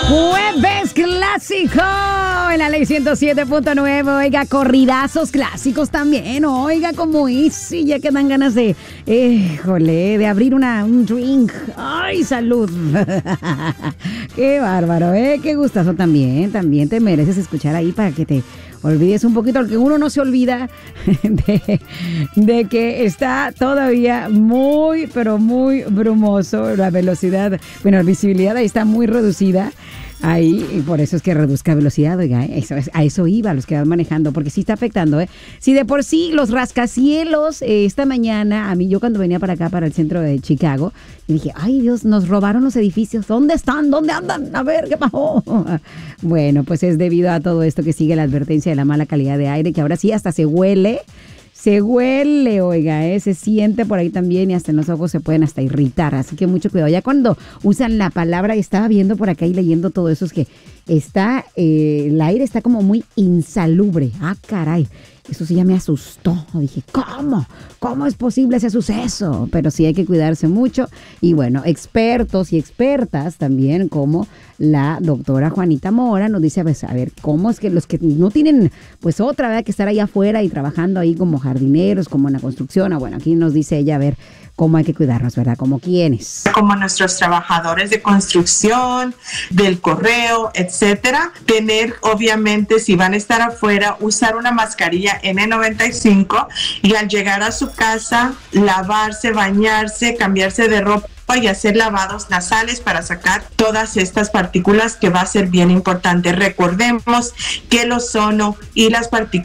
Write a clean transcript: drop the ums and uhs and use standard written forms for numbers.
Jueves clásico en la ley 107.9. Oiga, corridazos clásicos también. Oiga, como Easy, ya que dan ganas de, de abrir un drink. ¡Ay, salud! Qué bárbaro, qué gustazo también. También te mereces escuchar ahí para que te olvides un poquito, porque uno no se olvida de que está todavía muy, pero muy brumoso. La velocidad, bueno, la visibilidad ahí está muy reducida. Ahí, y por eso es que reduzca velocidad, oiga, a eso iba los que van manejando, porque sí está afectando, Si de por sí los rascacielos, esta mañana, a mí, yo cuando venía para acá, para el centro de Chicago, y dije, ay Dios, nos robaron los edificios, ¿dónde están? ¿Dónde andan? A ver, ¿qué pasó? Bueno, pues es debido a todo esto que sigue la advertencia de la mala calidad de aire, que ahora sí hasta se huele, oiga, se siente por ahí también y hasta en los ojos se pueden hasta irritar, así que mucho cuidado. Ya cuando usan la palabra, estaba viendo por acá y leyendo todo eso, es que está, el aire está como muy insalubre. Ah, caray, eso sí ya me asustó. Dije, ¿cómo es posible ese suceso? Pero sí hay que cuidarse mucho. Y bueno, expertos y expertas también, como la doctora Juanita Mora, nos dice, pues, a ver, cómo es que los que no tienen, pues otra, ¿verdad?, que estar ahí afuera y trabajando ahí como jardineros, como en la construcción. Bueno, aquí nos dice ella, a ver, cómo hay que cuidarnos, ¿verdad? ¿Como quiénes? Como nuestros trabajadores de construcción, del correo, etcétera. Tener, obviamente, si van a estar afuera, usar una mascarilla N95 y al llegar a su casa, lavarse, bañarse, cambiarse de ropa y hacer lavados nasales para sacar todas estas partículas, que va a ser bien importante. Recordemos que el ozono y las partículas